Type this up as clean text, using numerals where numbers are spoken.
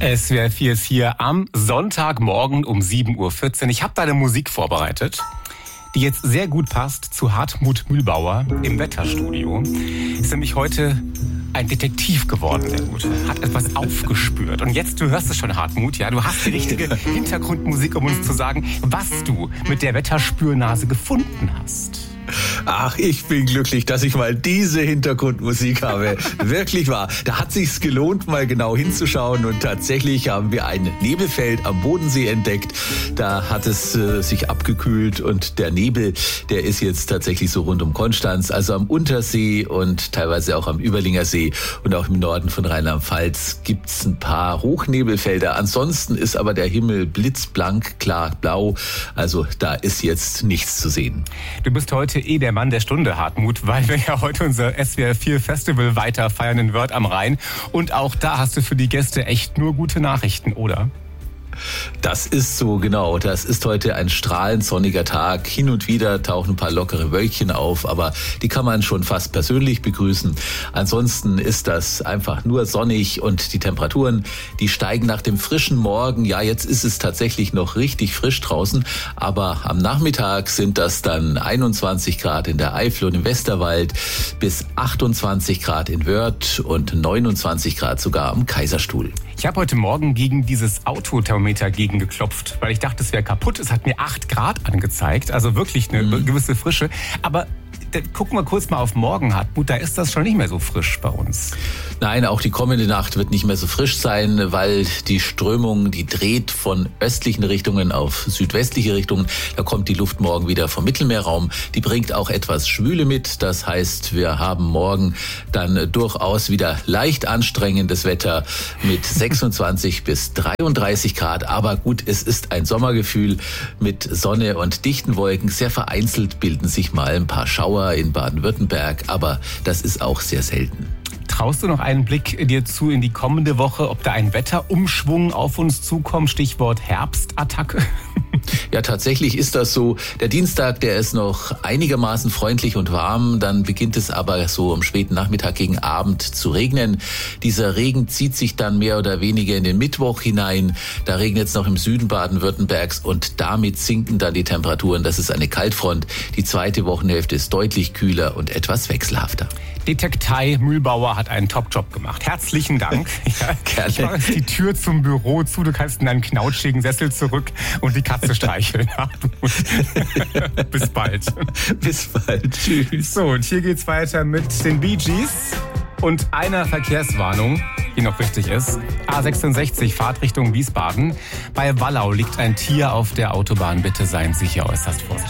SWR 4 ist hier am Sonntagmorgen um 7.14 Uhr. Ich habe da eine Musik vorbereitet, die jetzt sehr gut passt zu Hartmut Mühlbauer im Wetterstudio. Ist nämlich heute ein Detektiv geworden, der Gute. Hat etwas aufgespürt. Und jetzt, du hörst es schon, Hartmut, ja, du hast die richtige Hintergrundmusik, um uns zu sagen, was du mit der Wetterspürnase gefunden hast. Ach, ich bin glücklich, dass ich mal diese Hintergrundmusik habe. Wirklich wahr. Da hat sich's gelohnt, mal genau hinzuschauen. Und tatsächlich haben wir ein Nebelfeld am Bodensee entdeckt. Da hat es sich abgekühlt und der Nebel, der ist jetzt tatsächlich so rund um Konstanz, also am Untersee und teilweise auch am Überlinger See. Und auch im Norden von Rheinland-Pfalz gibt's ein paar Hochnebelfelder. Ansonsten ist aber der Himmel blitzblank, klar blau. Also da ist jetzt nichts zu sehen. Du bist heute der Mann der Stunde, Hartmut, weil wir ja heute unser SWR 4 Festival weiter feiern in Wörth am Rhein. Und auch da hast du für die Gäste echt nur gute Nachrichten, oder? Das ist so, genau. Das ist heute ein strahlend sonniger Tag. Hin und wieder tauchen ein paar lockere Wölkchen auf, aber die kann man schon fast persönlich begrüßen. Ansonsten ist das einfach nur sonnig und die Temperaturen, die steigen nach dem frischen Morgen. Ja, jetzt ist es tatsächlich noch richtig frisch draußen, aber am Nachmittag sind das dann 21 Grad in der Eifel und im Westerwald, bis 28 Grad in Wörth und 29 Grad sogar am Kaiserstuhl. Ich habe heute Morgen gegen dieses Autothermometer gegengeklopft, weil ich dachte, es wäre kaputt. Es hat mir 8 Grad angezeigt, also wirklich eine gewisse Frische. Aber gucken wir kurz mal auf morgen, Hartmut, da ist das schon nicht mehr so frisch bei uns. Nein, auch die kommende Nacht wird nicht mehr so frisch sein, weil die Strömung, die dreht von östlichen Richtungen auf südwestliche Richtungen. Da kommt die Luft morgen wieder vom Mittelmeerraum. Die bringt auch etwas Schwüle mit. Das heißt, wir haben morgen dann durchaus wieder leicht anstrengendes Wetter mit 26 bis 33 Grad. Aber gut, es ist ein Sommergefühl mit Sonne und dichten Wolken. Sehr vereinzelt bilden sich mal ein paar Schauer in Baden-Württemberg, aber das ist auch sehr selten. Traust du noch einen Blick dir zu in die kommende Woche, ob da ein Wetterumschwung auf uns zukommt? Stichwort Herbstattacke. Ja, tatsächlich ist das so. Der Dienstag, der ist noch einigermaßen freundlich und warm. Dann beginnt es aber so am späten Nachmittag gegen Abend zu regnen. Dieser Regen zieht sich dann mehr oder weniger in den Mittwoch hinein. Da regnet es noch im Süden Baden-Württembergs und damit sinken dann die Temperaturen. Das ist eine Kaltfront. Die zweite Wochenhälfte ist deutlich kühler und etwas wechselhafter. Detektei Mühlbauer hat einen Top-Job gemacht. Herzlichen Dank. Ja, gerne. Ich mache jetzt die Tür zum Büro zu. Du kannst in deinen knautschigen Sessel zurück und die Katze streicheln. Bis bald. Bis bald. Tschüss. So, und hier geht's weiter mit den Bee Gees und einer Verkehrswarnung, die noch wichtig ist. A66, Fahrtrichtung Wiesbaden. Bei Wallau liegt ein Tier auf der Autobahn. Bitte seien Sie hier äußerst vorsichtig.